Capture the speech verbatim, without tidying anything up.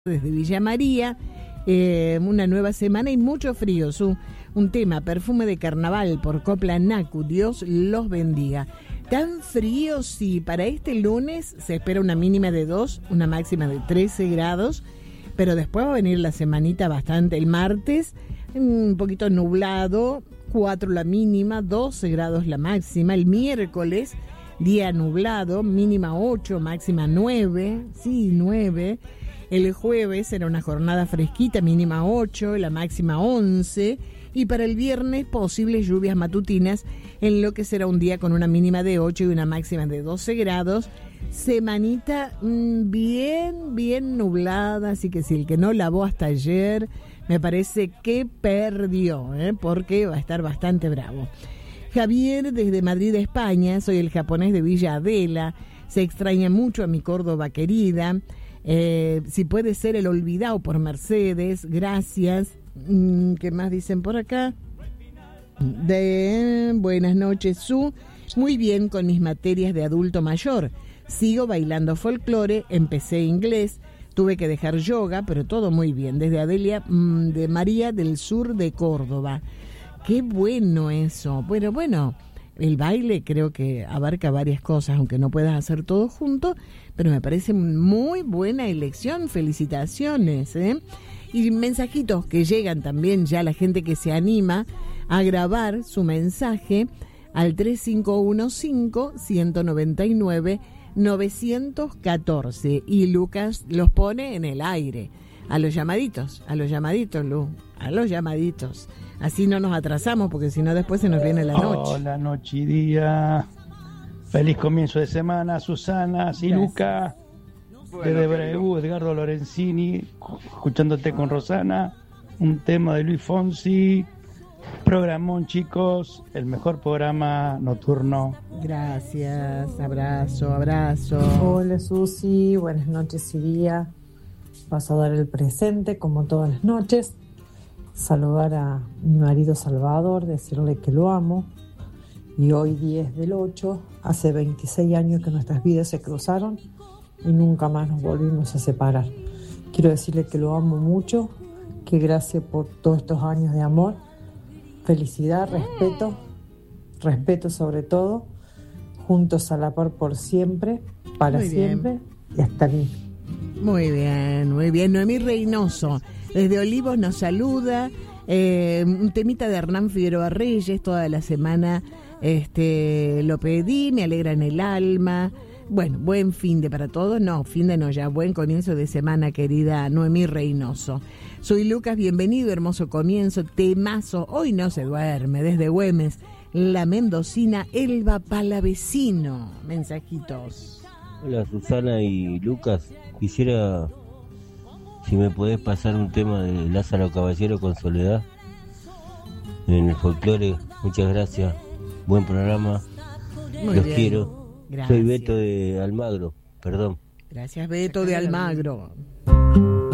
desde Villa María, eh, una nueva semana y mucho frío. Su, un tema, Perfume de Carnaval por Copla Nacu, Dios los bendiga. Tan frío, sí, para este lunes se espera una mínima de dos, una máxima de trece grados, pero después va a venir la semanita bastante, el martes, un poquito nublado, cuatro la mínima, doce grados la máxima, el miércoles, día nublado, mínima ocho, máxima nueve, sí, nueve. El jueves será una jornada fresquita, mínima ocho, la máxima once. Y para el viernes, posibles lluvias matutinas, en lo que será un día con una mínima de ocho y una máxima de doce grados. Semanita mmm, bien, bien nublada, así que si el que no lavó hasta ayer, me parece que perdió, ¿eh? Porque va a estar bastante bravo. Javier, desde Madrid, España, soy el japonés de Villa Adela, se extraña mucho a mi Córdoba querida. Eh, si puede ser el olvidado por Mercedes, gracias. Mm, ¿Qué más dicen por acá? De buenas noches, Su. Muy bien con mis materias de adulto mayor. Sigo bailando folclore, empecé inglés, tuve que dejar yoga, pero todo muy bien. Desde Adelia mm, de María del Sur de Córdoba. Qué bueno eso. Bueno, bueno. El baile creo que abarca varias cosas, aunque no puedas hacer todo junto, pero me parece muy buena elección, felicitaciones, ¿eh? Y mensajitos que llegan también ya la gente que se anima a grabar su mensaje al tres cinco uno cinco, uno nueve nueve, nueve uno cuatro y Lucas los pone en el aire. A los llamaditos, a los llamaditos, Lu, a los llamaditos. Así no nos atrasamos, porque si no después se nos viene la noche. Hola, noche y día. Feliz comienzo de semana, Susana, Siluca. Bueno, desde Breu, Edgardo Lorenzini, escuchándote con Rosana. Un tema de Luis Fonsi. Programón, chicos, el mejor programa nocturno. Gracias, abrazo, abrazo. Hola, Susi, buenas noches y día. Vas a dar el presente como todas las noches. Saludar a mi marido Salvador, decirle que lo amo. Y hoy diez del ocho, hace veintiséis años que nuestras vidas se cruzaron y nunca más nos volvimos a separar. Quiero decirle que lo amo mucho, que gracias por todos estos años de amor, felicidad, respeto, respeto sobre todo, juntos a la par por siempre, para Muy siempre bien. Y hasta aquí. Muy bien, muy bien. Noemí Reynoso, desde Olivos nos saluda. Eh, un temita de Hernán Figueroa Reyes, toda la semana este, lo pedí, me alegra en el alma. Bueno, buen fin de para todos. No, fin de no ya, buen comienzo de semana, querida Noemí Reynoso. Soy Lucas, bienvenido, hermoso comienzo, temazo. Hoy no se duerme, desde Güemes, la mendocina Elba Palavecino. Mensajitos. Hola Susana y Lucas, quisiera si me podés pasar un tema de Lázaro Caballero con Soledad en el folclore. Muchas gracias, buen programa. Muy los bien. Quiero. Gracias. Soy Beto de Almagro, perdón. Gracias, Beto de Almagro.